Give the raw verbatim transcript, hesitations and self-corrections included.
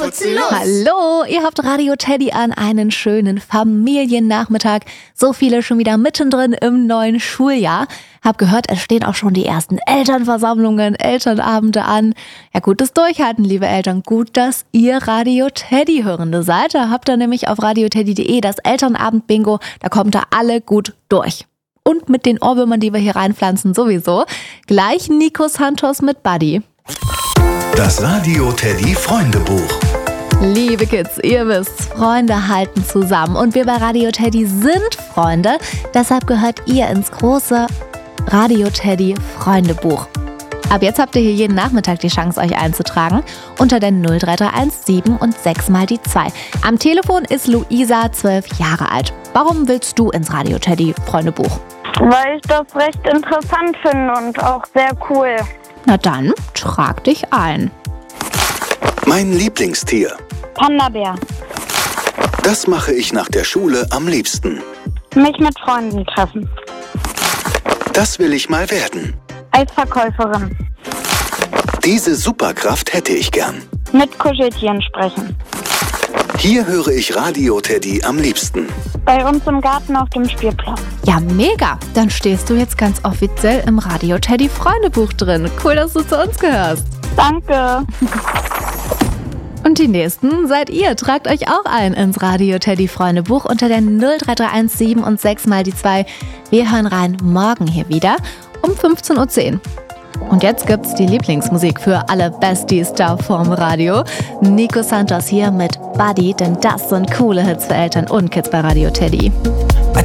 putzen los! Hallo, ihr habt Radio Teddy an, einen schönen Familiennachmittag. So viele schon wieder mittendrin im neuen Schuljahr. Hab gehört, es stehen auch schon die ersten Elternversammlungen, Elternabende an. Ja, gutes Durchhalten, liebe Eltern. Gut, dass ihr Radio Teddy hörende seid. Da habt ihr nämlich auf radioteddy punkt de das Elternabend-Bingo. Da kommt ihr alle gut durch. Und mit den Ohrwürmern, die wir hier reinpflanzen, sowieso. Gleich Nico Santos mit Buddy. Das Radio Teddy Freundebuch. Liebe Kids, ihr wisst, Freunde halten zusammen. Und wir bei Radio Teddy sind Freunde. Deshalb gehört ihr ins große Radio Teddy Freundebuch. Ab jetzt habt ihr hier jeden Nachmittag die Chance, euch einzutragen. Unter der null drei drei eins sieben und sechs mal die zwei. Am Telefon ist Luisa, zwölf Jahre alt. Warum willst du ins Radio Teddy Freundebuch? Weil ich das recht interessant finde und auch sehr cool. Na dann, trag dich ein. Mein Lieblingstier. Panda-Bär. Das mache ich nach der Schule am liebsten. Mich mit Freunden treffen. Das will ich mal werden. Als Verkäuferin. Diese Superkraft hätte ich gern. Mit Kuscheltieren sprechen. Hier höre ich Radio Teddy am liebsten. Bei uns im Garten auf dem Spielplatz. Ja, mega. Dann stehst du jetzt ganz offiziell im Radio Teddy Freundebuch drin. Cool, dass du zu uns gehörst. Danke. Und die Nächsten seid ihr. Tragt euch auch ein ins Radio Teddy Freundebuch unter der null drei drei eins sieben und sechs mal die zwei. Wir hören rein morgen hier wieder um fünfzehn Uhr zehn. Und jetzt gibt's die Lieblingsmusik für alle Besties da vorm Radio. Nico Santos hier mit Buddy, denn das sind coole Hits für Eltern und Kids bei Radio Teddy.